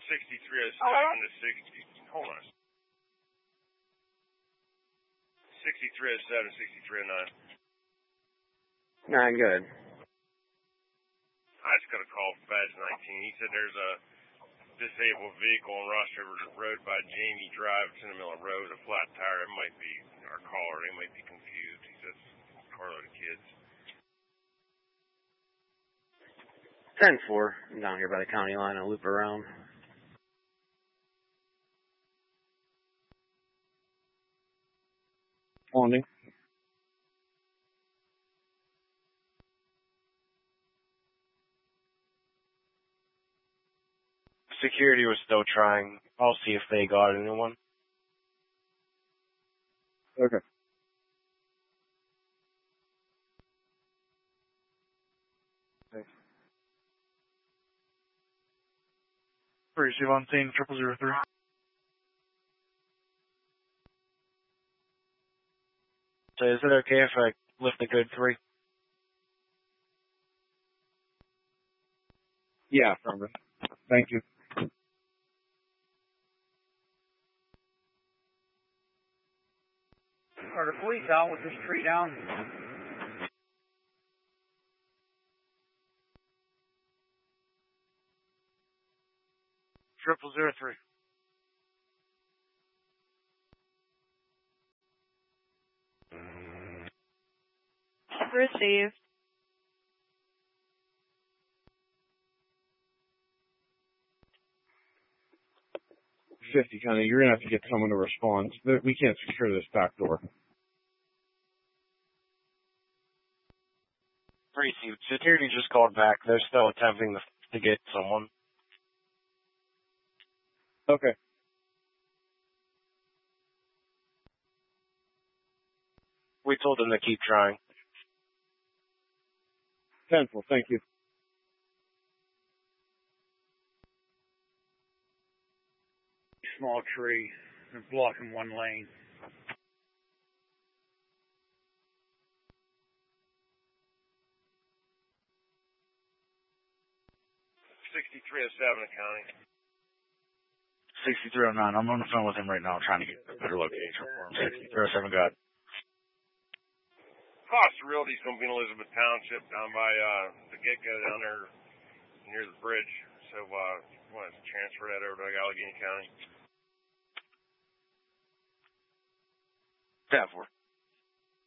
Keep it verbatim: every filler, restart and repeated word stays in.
sixty-three oh seven to sixty. Hold on. sixty-three oh seven, sixty-three oh nine. Nine, good. I just got a call from Badge nineteen. He said there's a disabled vehicle on Ross River Road by Jamie Drive. It's in the middle of the road, a flat tire. It might be our caller. They might be confused. He says carload of kids. ten four. I'm down here by the county line. I'll loop around. Morning. Security was still trying. I'll see if they got anyone. Okay. Thanks. Three, see on scene, triple zero three. So is it okay if I lift a good three? Yeah, affirmative. Thank you. Are the police out with this tree down? Triple zero three. Received. fifty, kind of. You're going to have to get someone to respond. We can't secure this back door. Received. Security just called back. They're still attempting to, to get someone. Okay. We told them to keep trying. Tenfold, thank you. Small tree, they're blocking one lane. sixty-three oh seven, County. sixty-three oh nine. I'm on the phone with him right now trying to get a better location for him. sixty-three oh seven, got it. Foster Realty's going to be in Elizabeth Township down by uh, the get-go down there near the bridge. So uh, I want to transfer that over to Allegheny County. ten four.